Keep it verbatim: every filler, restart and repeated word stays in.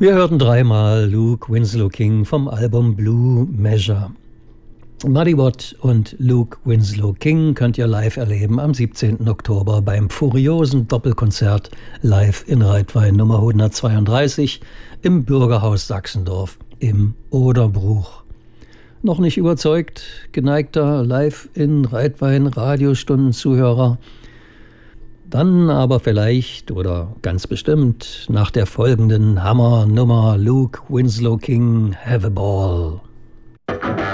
Wir hörten dreimal Luke Winslow King vom Album Blue Measure. Muddy Watt und Luke Winslow King könnt ihr live erleben am siebzehnten Oktober beim furiosen Doppelkonzert live in Reitwein Nummer hundertzweiunddreißig im Bürgerhaus Sachsendorf im Oderbruch. Noch nicht überzeugt, geneigter Live in Reitwein Radiostunden-Zuhörer? Dann aber vielleicht oder ganz bestimmt nach der folgenden Hammernummer Luke Winslow King Have a Ball.